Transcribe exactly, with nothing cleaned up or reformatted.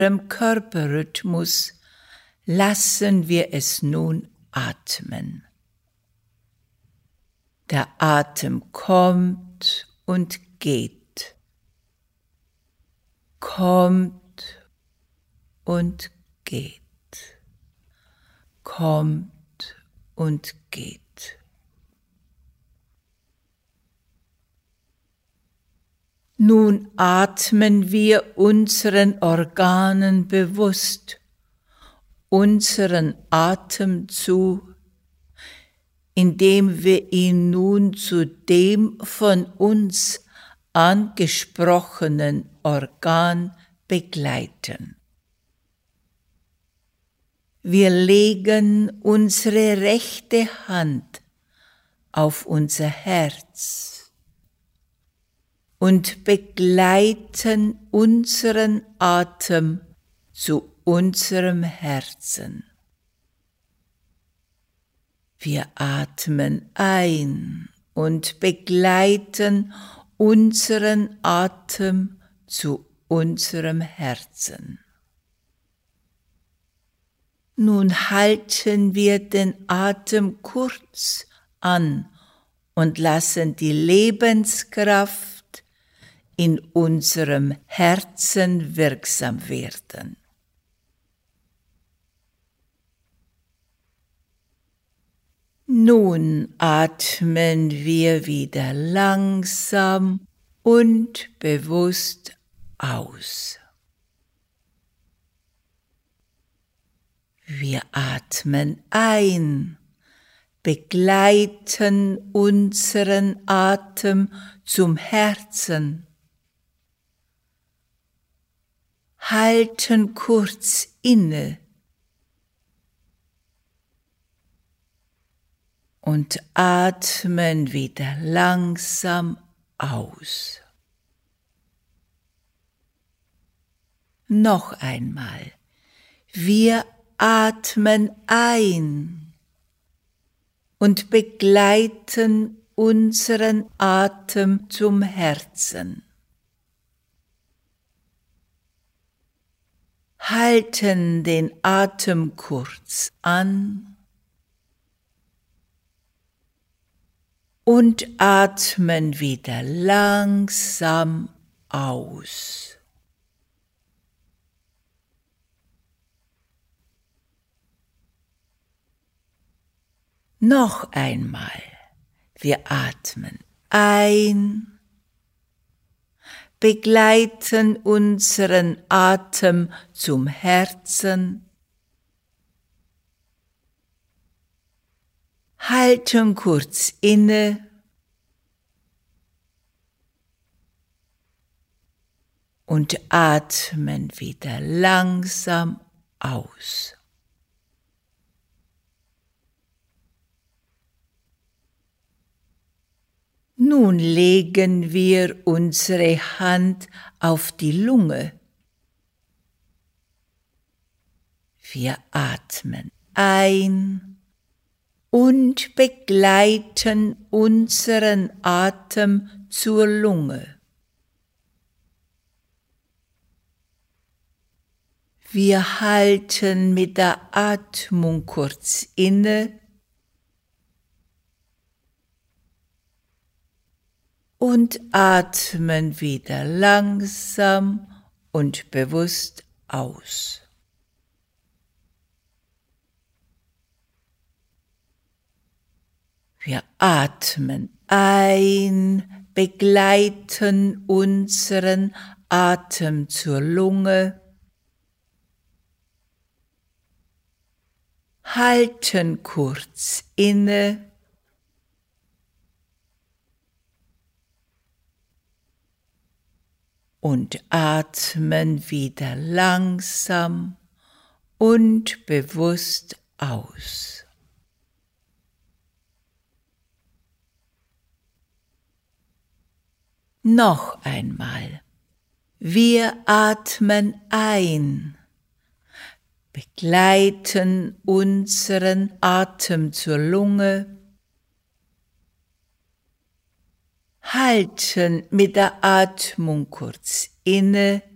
Im Körperrhythmus lassen wir es nun atmen. Der Atem kommt und geht, kommt und geht, kommt und geht. Nun atmen wir unseren Organen bewusst unseren Atem zu, indem wir ihn nun zu dem von uns angesprochenen Organ begleiten. Wir legen unsere rechte Hand auf unser Herz und begleiten unseren Atem zu unserem Herzen. Wir atmen ein und begleiten unseren Atem zu unserem Herzen. Nun halten wir den Atem kurz an und lassen die Lebenskraft in unserem Herzen wirksam werden. Nun atmen wir wieder langsam und bewusst aus. Wir atmen ein, begleiten unseren Atem zum Herzen, halten kurz inne und atmen wieder langsam aus. Noch einmal. Wir atmen ein und begleiten unseren Atem zum Herzen. Halten den Atem kurz an und atmen wieder langsam aus. Noch einmal. Wir atmen ein, begleiten unseren Atem zum Herzen, halten kurz inne und atmen wieder langsam aus. Nun legen wir unsere Hand auf die Lunge. Wir atmen ein und begleiten unseren Atem zur Lunge. Wir halten mit der Atmung kurz inne und atmen wieder langsam und bewusst aus. Wir atmen ein, begleiten unseren Atem zur Lunge, halten kurz inne und atmen wieder langsam und bewusst aus. Noch einmal. Wir atmen ein, begleiten unseren Atem zur Lunge, halten mit der Atmung kurz inne